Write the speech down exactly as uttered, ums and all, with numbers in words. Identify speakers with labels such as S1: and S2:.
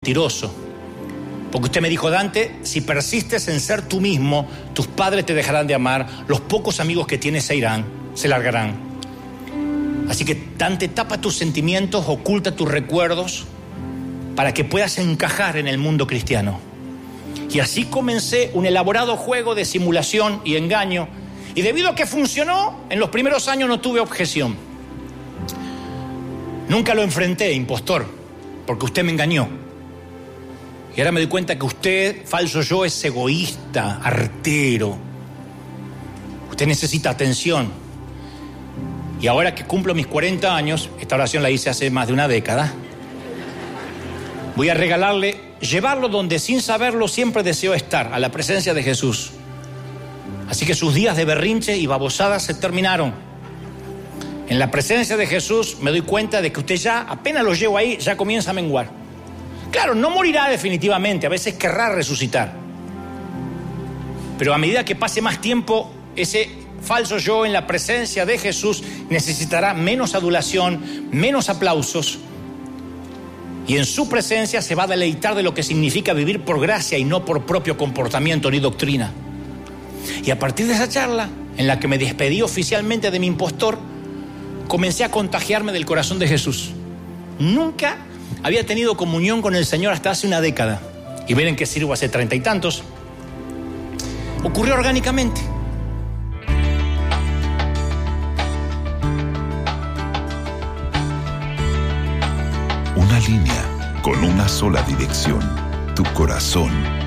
S1: mentiroso. Porque usted me dijo, Dante, si persistes en ser tú mismo, tus padres te dejarán de amar, los pocos amigos que tienes se irán, se largarán. Así que, Dante, tapa tus sentimientos, oculta tus recuerdos, para que puedas encajar en el mundo cristiano. Y así comencé un elaborado juego de simulación y engaño, y debido a que funcionó, en los primeros años no tuve objeción. Nunca lo enfrenté, impostor, porque usted me engañó. Y ahora me doy cuenta que usted, falso yo, es egoísta, artero. Usted necesita atención. Y ahora que cumplo mis cuarenta años, esta oración la hice hace más de una década, voy a regalarle, llevarlo donde sin saberlo siempre deseó estar, a la presencia de Jesús. Así que sus días de berrinche y babosadas se terminaron. En la presencia de Jesús me doy cuenta de que usted ya, apenas lo llevo ahí, ya comienza a menguar. Claro, no morirá definitivamente, a veces querrá resucitar. Pero a medida que pase más tiempo, ese falso yo en la presencia de Jesús necesitará menos adulación, menos aplausos. Y en su presencia se va a deleitar de lo que significa vivir por gracia y no por propio comportamiento ni doctrina. Y a partir de esa charla, en la que me despedí oficialmente de mi impostor, comencé a contagiarme del corazón de Jesús. Nunca había tenido comunión con el Señor hasta hace una década. Y ven en qué sirvo hace treinta y tantos. Ocurrió orgánicamente.
S2: Una línea con una sola dirección, tu corazón.